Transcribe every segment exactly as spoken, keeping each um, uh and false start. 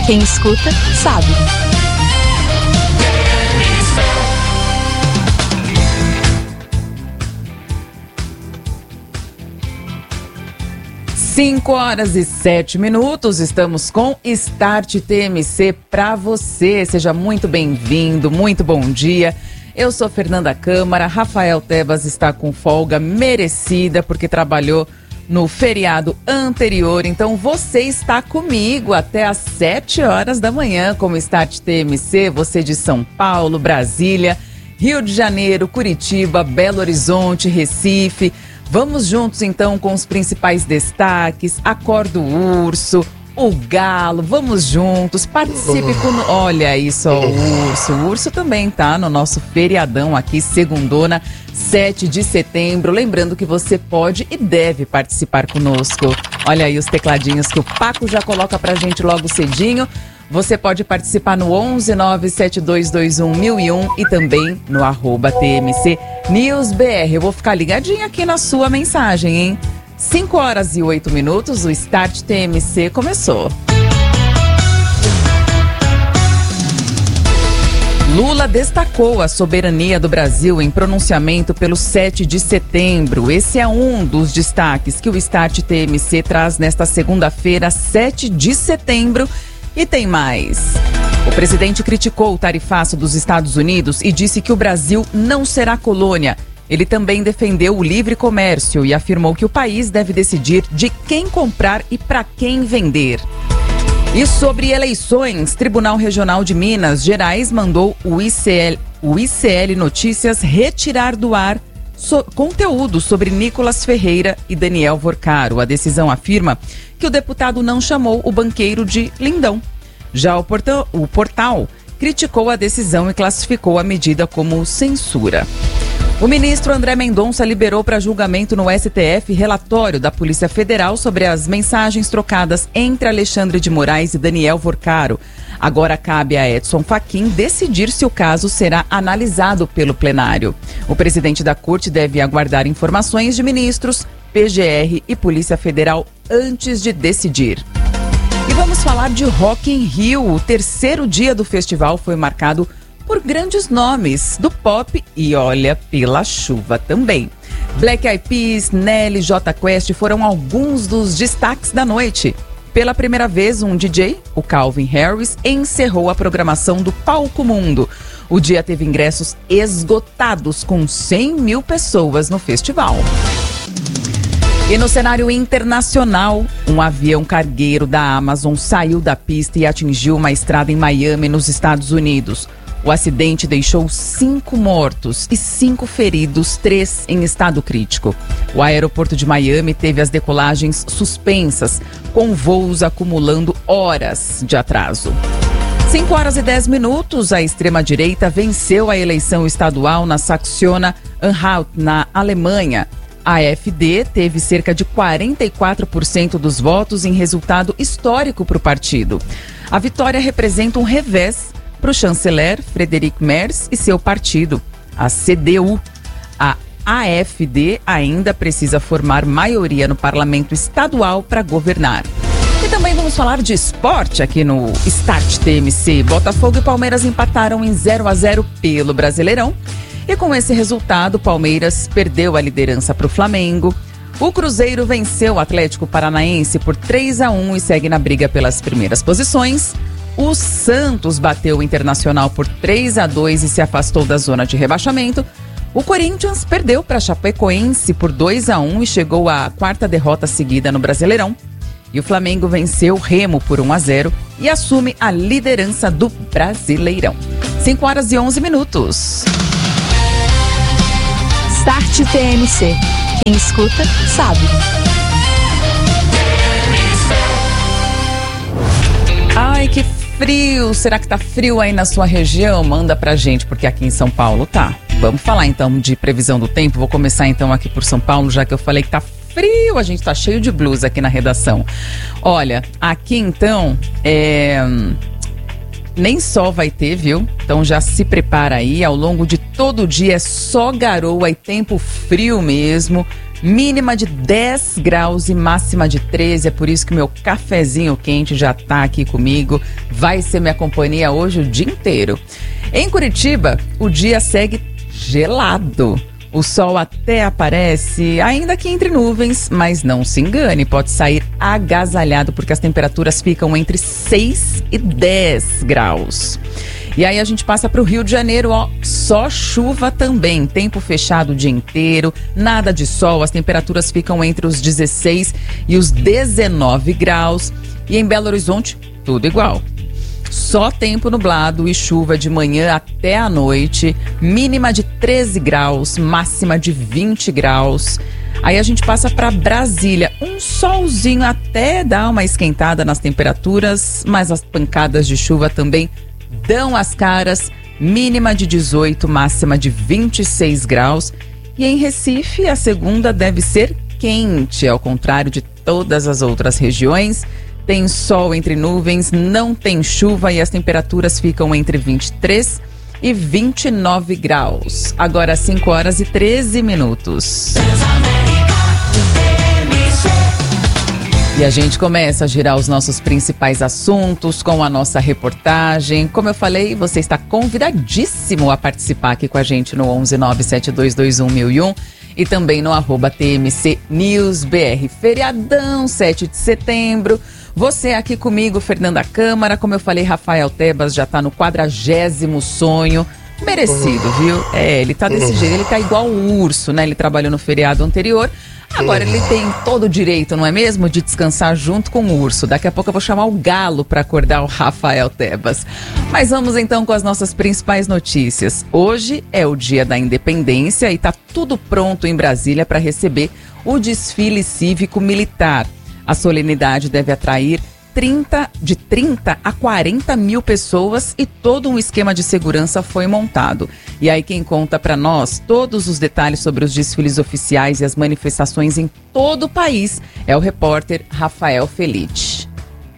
Quem escuta, sabe. cinco horas e sete minutos, estamos com Start T M C para você. Seja muito bem-vindo, muito bom dia. Eu sou Fernanda Câmara, Rafael Tebas está com folga merecida porque trabalhou no feriado anterior. Então você está comigo até às sete horas da manhã como Start T M C, você de São Paulo, Brasília, Rio de Janeiro, Curitiba, Belo Horizonte, Recife. Vamos juntos então com os principais destaques. Acorda o urso, o galo, vamos juntos, participe com... Olha isso, ó, o urso. O urso também tá no nosso feriadão aqui, segundona, sete de setembro. Lembrando que você pode e deve participar conosco. Olha aí os tecladinhos que o Paco já coloca pra gente logo cedinho. Você pode participar no onze nove sete dois dois um mil e um e também no arroba T M C News B R. Eu vou ficar ligadinha aqui na sua mensagem, hein? cinco horas e oito minutos, o Start T M C começou. Lula destacou a soberania do Brasil em pronunciamento pelo sete de setembro. Esse é um dos destaques que o Start T M C traz nesta segunda-feira, sete de setembro. E tem mais. O presidente criticou o tarifaço dos Estados Unidos e disse que o Brasil não será colônia. Ele também defendeu o livre comércio e afirmou que o país deve decidir de quem comprar e para quem vender. E sobre eleições, Tribunal Regional de Minas Gerais mandou o I C L, o I C L Notícias retirar do ar So, conteúdo sobre Nicolas Ferreira e Daniel Vorcaro. A decisão afirma que o deputado não chamou o banqueiro de lindão. Já o portal, o portal criticou a decisão e classificou a medida como censura. O ministro André Mendonça liberou para julgamento no S T F relatório da Polícia Federal sobre as mensagens trocadas entre Alexandre de Moraes e Daniel Vorcaro. Agora cabe a Edson Fachin decidir se o caso será analisado pelo plenário. O presidente da Corte deve aguardar informações de ministros, P G R e Polícia Federal antes de decidir. E vamos falar de Rock in Rio. O terceiro dia do festival foi marcado por grandes nomes do pop e, olha, pela chuva também. Black Eyed Peas, Nelly, Jota Quest foram alguns dos destaques da noite. Pela primeira vez, um D J, o Calvin Harris, encerrou a programação do Palco Mundo. O dia teve ingressos esgotados, com cem mil pessoas no festival. E no cenário internacional, um avião cargueiro da Amazon saiu da pista e atingiu uma estrada em Miami, nos Estados Unidos. O acidente deixou cinco mortos e cinco feridos, três em estado crítico. O aeroporto de Miami teve as decolagens suspensas, com voos acumulando horas de atraso. cinco horas e dez minutos, a extrema-direita venceu a eleição estadual na Saxônia-Anhalt, na Alemanha. A AfD teve cerca de quarenta e quatro por cento dos votos em resultado histórico para o partido. A vitória representa um revés para o chanceler Friedrich Merz e seu partido, a C D U. A AfD ainda precisa formar maioria no parlamento estadual para governar. E também vamos falar de esporte aqui no Start T M C. Botafogo e Palmeiras empataram em zero a zero pelo Brasileirão. E com esse resultado, o Palmeiras perdeu a liderança para o Flamengo. O Cruzeiro venceu o Atlético Paranaense por três a um e segue na briga pelas primeiras posições. O Santos bateu o Internacional por três a dois e se afastou da zona de rebaixamento. O Corinthians perdeu para a Chapecoense por dois a um e chegou à quarta derrota seguida no Brasileirão. E o Flamengo venceu o Remo por um a zero e assume a liderança do Brasileirão. cinco horas e onze minutos. Start T M C. Quem escuta, sabe. Ai, que frio! Será que tá frio aí na sua região? Manda pra gente, porque aqui em São Paulo tá. Vamos falar então de previsão do tempo. Vou começar então aqui por São Paulo, já que eu falei que tá frio. A gente tá cheio de blusa aqui na redação. Olha, aqui então, é... nem sol vai ter, viu? Então já se prepara aí. Ao longo de todo o dia é só garoa e tempo frio mesmo. Mínima de dez graus e máxima de treze, é por isso que meu cafezinho quente já tá aqui comigo, vai ser minha companhia hoje o dia inteiro. Em Curitiba, o dia segue gelado. O sol até aparece, ainda que entre nuvens, mas não se engane, pode sair agasalhado porque as temperaturas ficam entre seis e dez graus. E aí a gente passa para o Rio de Janeiro, ó, só chuva também, tempo fechado o dia inteiro, nada de sol, as temperaturas ficam entre os dezesseis e os dezenove graus. E em Belo Horizonte, tudo igual. Só tempo nublado e chuva de manhã até a noite, mínima de treze graus, máxima de vinte graus. Aí a gente passa para Brasília, um solzinho até dá uma esquentada nas temperaturas, mas as pancadas de chuva também dão as caras, mínima de dezoito, máxima de vinte e seis graus. E em Recife, a segunda deve ser quente, ao contrário de todas as outras regiões. Tem sol entre nuvens, não tem chuva e as temperaturas ficam entre vinte e três e vinte e nove graus. Agora cinco horas e treze minutos. E a gente começa a girar os nossos principais assuntos com a nossa reportagem. Como eu falei, você está convidadíssimo a participar aqui com a gente no onze nove sete dois dois um mil e um e também no arroba T M C News B R. Feriadão, sete de setembro. Você aqui comigo, Fernanda Câmara, como eu falei, Rafael Tebas já tá no quadragésimo sonho. Merecido, viu? É, ele tá desse jeito, ele tá igual o urso, né? Ele trabalhou no feriado anterior, agora ele tem todo o direito, não é mesmo? De descansar junto com o urso. Daqui a pouco eu vou chamar o galo para acordar o Rafael Tebas. Mas vamos então com as nossas principais notícias. Hoje é o dia da independência e tá tudo pronto em Brasília para receber o desfile cívico-militar. A solenidade deve atrair trinta, de trinta a quarenta mil pessoas e todo um esquema de segurança foi montado. E aí quem conta para nós todos os detalhes sobre os desfiles oficiais e as manifestações em todo o país é o repórter Rafael Felite.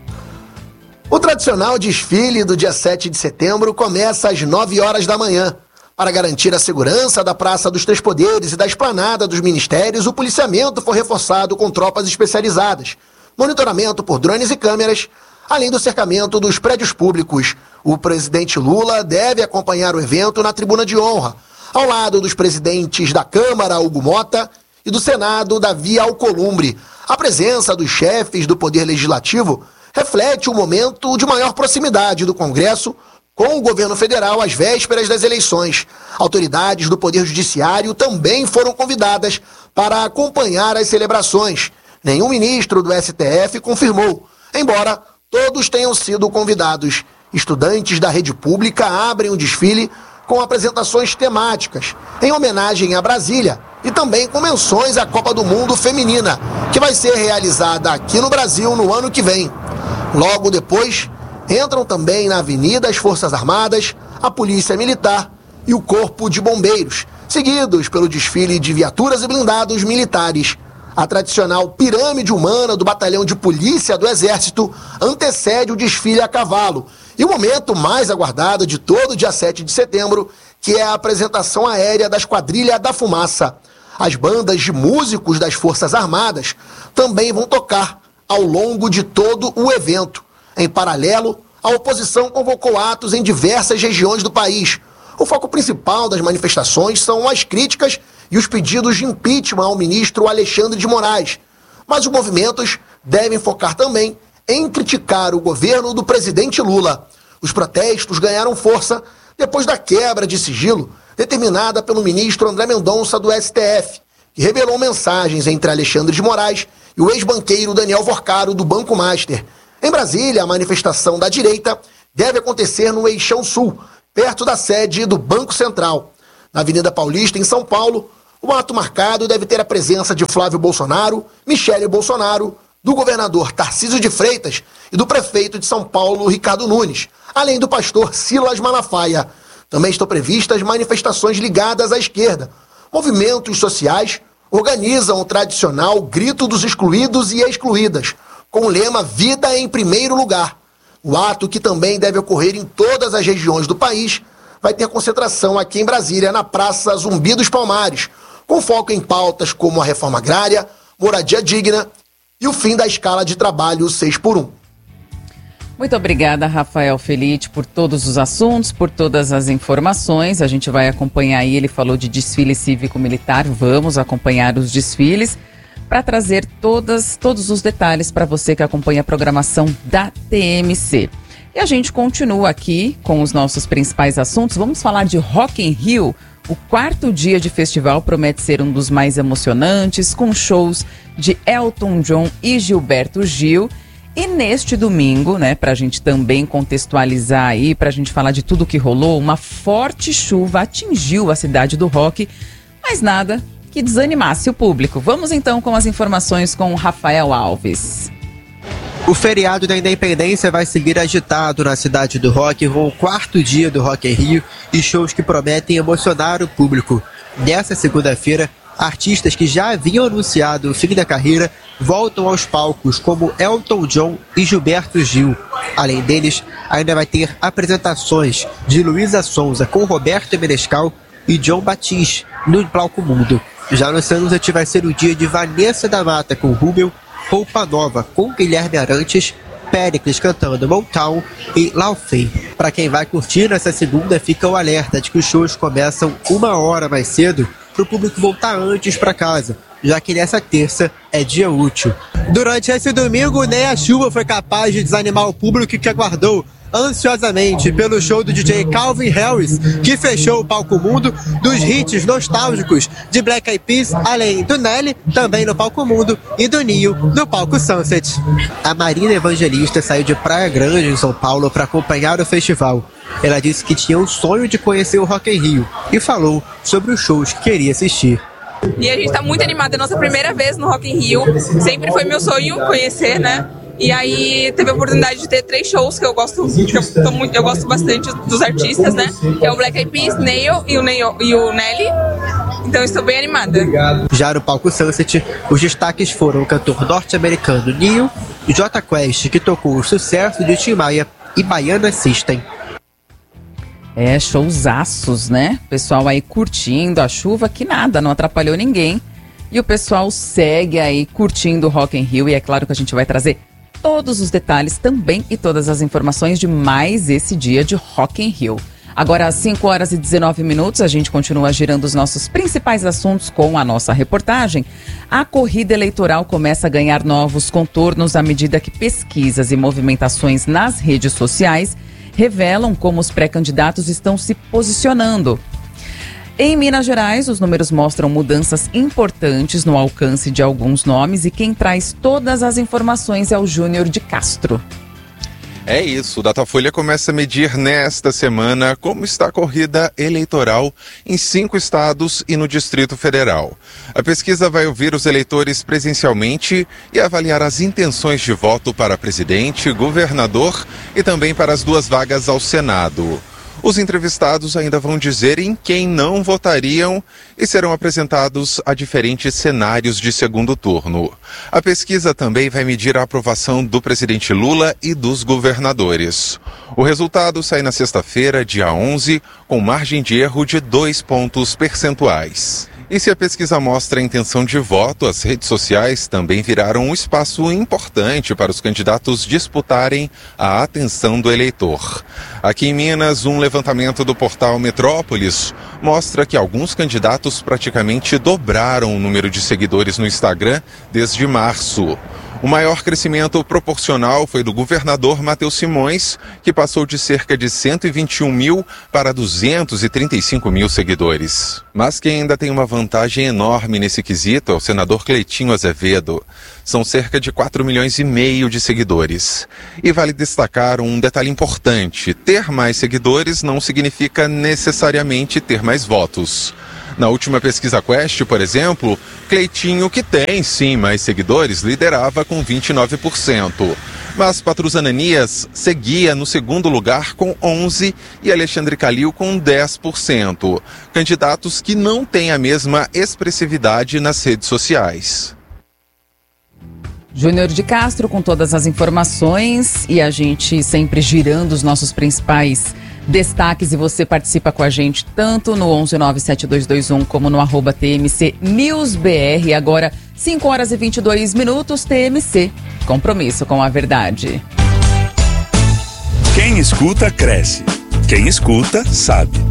O tradicional desfile do dia sete de setembro começa às nove horas da manhã. Para garantir a segurança da Praça dos Três Poderes e da esplanada dos ministérios, o policiamento foi reforçado com tropas especializadas, monitoramento por drones e câmeras, além do cercamento dos prédios públicos. O presidente Lula deve acompanhar o evento na tribuna de honra, ao lado dos presidentes da Câmara, Hugo Mota, e do Senado, Davi Alcolumbre. A presença dos chefes do Poder Legislativo reflete o momento de maior proximidade do Congresso com o governo federal às vésperas das eleições. Autoridades do Poder Judiciário também foram convidadas para acompanhar as celebrações. Nenhum ministro do S T F confirmou, embora todos tenham sido convidados. Estudantes da rede pública abrem o desfile com apresentações temáticas, em homenagem a Brasília, e também com menções à Copa do Mundo Feminina, que vai ser realizada aqui no Brasil no ano que vem. Logo depois, entram também na avenida as Forças Armadas, a Polícia Militar e o Corpo de Bombeiros, seguidos pelo desfile de viaturas e blindados militares. A tradicional pirâmide humana do Batalhão de Polícia do Exército antecede o desfile a cavalo. E o momento mais aguardado de todo o dia sete de setembro, que é a apresentação aérea da Esquadrilha da Fumaça. As bandas de músicos das Forças Armadas também vão tocar ao longo de todo o evento. Em paralelo, a oposição convocou atos em diversas regiões do país. O foco principal das manifestações são as críticas e os pedidos de impeachment ao ministro Alexandre de Moraes. Mas os movimentos devem focar também em criticar o governo do presidente Lula. Os protestos ganharam força depois da quebra de sigilo determinada pelo ministro André Mendonça do S T F, que revelou mensagens entre Alexandre de Moraes e o ex-banqueiro Daniel Vorcaro do Banco Master. Em Brasília, a manifestação da direita deve acontecer no Eixão Sul, perto da sede do Banco Central. Na Avenida Paulista, em São Paulo, o ato marcado deve ter a presença de Flávio Bolsonaro, Michele Bolsonaro, do governador Tarcísio de Freitas e do prefeito de São Paulo, Ricardo Nunes, além do pastor Silas Malafaia. Também estão previstas manifestações ligadas à esquerda. Movimentos sociais organizam o tradicional Grito dos Excluídos e Excluídas, com o lema Vida em Primeiro Lugar. O ato, que também deve ocorrer em todas as regiões do país, vai ter concentração aqui em Brasília, na Praça Zumbi dos Palmares, com foco em pautas como a reforma agrária, moradia digna e o fim da escala de trabalho seis por um. Muito obrigada, Rafael Felite, por todos os assuntos, por todas as informações. A gente vai acompanhar aí, ele falou de desfile cívico-militar, vamos acompanhar os desfiles para trazer todas, todos os detalhes para você que acompanha a programação da T M C. E a gente continua aqui com os nossos principais assuntos. Vamos falar de Rock in Rio. O quarto dia de festival promete ser um dos mais emocionantes, com shows de Elton John e Gilberto Gil. E neste domingo, né, para a gente também contextualizar aí, para a gente falar de tudo que rolou, uma forte chuva atingiu a cidade do rock, mas nada que desanimasse o público. Vamos então com as informações com o Rafael Alves. O feriado da Independência vai seguir agitado na cidade do rock, com o quarto dia do Rock in Rio e shows que prometem emocionar o público. Nessa segunda-feira, artistas que já haviam anunciado o fim da carreira voltam aos palcos, como Elton John e Gilberto Gil. Além deles, ainda vai ter apresentações de Luísa Sonza com Roberto Menescal e John Batiste no Palco Mundo. Já no Sunset vai ser o dia de Vanessa da Mata com Rubel, Roupa Nova com Guilherme Arantes, Péricles cantando Motown e Laufey. Para quem vai curtir nessa segunda, fica o alerta de que os shows começam uma hora mais cedo para o público voltar antes para casa, já que nessa terça é dia útil. Durante esse domingo, nem a chuva foi capaz de desanimar o público que aguardou ansiosamente pelo show do D J Calvin Harris, que fechou o Palco Mundo dos hits nostálgicos de Black Eyed Peas, além do Nelly, também no Palco Mundo, e do Nio, no Palco Sunset. A Marina Evangelista saiu de Praia Grande, em São Paulo, para acompanhar o festival. Ela disse que tinha o sonho de conhecer o Rock in Rio e falou sobre os shows que queria assistir. E a gente tá muito animada, é a nossa primeira vez no Rock in Rio, sempre foi meu sonho conhecer, né? E aí teve a oportunidade de ter três shows que eu gosto, que eu, tô muito, eu gosto bastante dos artistas, né? Que é o Black Eyed Peas, Neil e o, Neil, e o Nelly. Então estou bem animada. Já no Palco Sunset, os destaques foram o cantor norte-americano Neil, Jota Quest, que tocou o sucesso de Tim Maia, e Baiana System. É, showzaços, né? O pessoal aí curtindo a chuva, que nada, não atrapalhou ninguém. E o pessoal segue aí curtindo o Rock in Rio, e é claro que a gente vai trazer todos os detalhes também e todas as informações de mais esse dia de Rock in Rio. Agora às cinco horas e dezenove minutos, a gente continua girando os nossos principais assuntos com a nossa reportagem. A corrida eleitoral começa a ganhar novos contornos à medida que pesquisas e movimentações nas redes sociais revelam como os pré-candidatos estão se posicionando. Em Minas Gerais, os números mostram mudanças importantes no alcance de alguns nomes, e quem traz todas as informações é o Júnior de Castro. É isso, o Datafolha começa a medir nesta semana como está a corrida eleitoral em cinco estados e no Distrito Federal. A pesquisa vai ouvir os eleitores presencialmente e avaliar as intenções de voto para presidente, governador e também para as duas vagas ao Senado. Os entrevistados ainda vão dizer em quem não votariam e serão apresentados a diferentes cenários de segundo turno. A pesquisa também vai medir a aprovação do presidente Lula e dos governadores. O resultado sai na sexta-feira, dia onze, com margem de erro de dois pontos percentuais. E se a pesquisa mostra a intenção de voto, as redes sociais também viraram um espaço importante para os candidatos disputarem a atenção do eleitor. Aqui em Minas, um levantamento do portal Metrópolis mostra que alguns candidatos praticamente dobraram o número de seguidores no Instagram desde março. O maior crescimento proporcional foi do governador Matheus Simões, que passou de cerca de cento e vinte e um mil para duzentos e trinta e cinco mil seguidores. Mas quem ainda tem uma vantagem enorme nesse quesito é o senador Cleitinho Azevedo. São cerca de quatro milhões e meio de seguidores. E vale destacar um detalhe importante: ter mais seguidores não significa necessariamente ter mais votos. Na última pesquisa Quest, por exemplo, Cleitinho, que tem sim mais seguidores, liderava com vinte e nove por cento. Mas Patrus Ananias seguia no segundo lugar com onze por cento e Alexandre Calil com dez por cento. Candidatos que não têm a mesma expressividade nas redes sociais. Júnior de Castro com todas as informações, e a gente sempre girando os nossos principais destaques e você participa com a gente tanto no onze nove sete dois dois um como no arroba T M C News B R. Agora, cinco horas e vinte e dois minutos, T M C. Compromisso com a verdade. Quem escuta, cresce. Quem escuta, sabe.